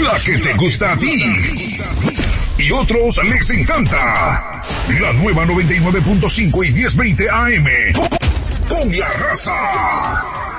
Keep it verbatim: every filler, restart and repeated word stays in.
la que te gusta a ti. Y otros les encanta. La nueva noventa y nueve punto cinco y diez veinte A M. Con la raza.